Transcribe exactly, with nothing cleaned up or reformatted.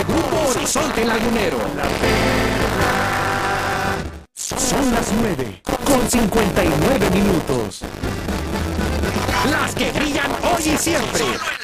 de Grupo Horizonte Lagunero. Son las nueve con cincuenta y nueve minutos. Las que brillan hoy y siempre.